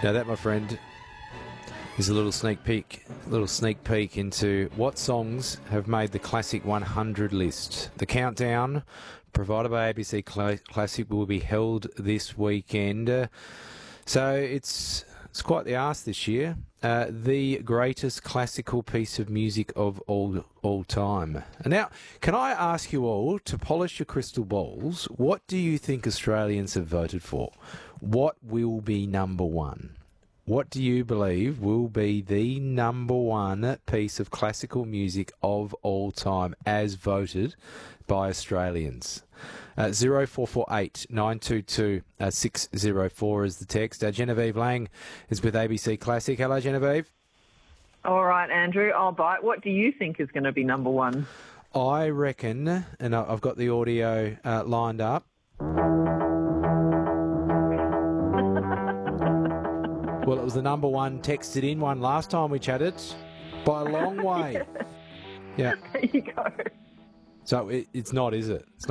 Now that, my friend, is a little sneak peek into what songs have made the Classic 100 list. The countdown provided by ABC Classic will be held this weekend. So it's quite the ask this year. The greatest classical piece of music of all time. And now, can I ask you all to polish your crystal balls? What do you think Australians have voted for? What will be number one? What do you believe will be the number one piece of classical music of all time as voted by Australians? 0448 922 604 is the text. Genevieve Lang is with ABC Classic. Hello, Genevieve. All right, Andrew, I'll bite. What do you think is going to be number one? I reckon, and I've got the audio lined up. Well, it was the number one texted in one last time we chatted by a long way. Yeah. There you go. So it's not, is it? It's not.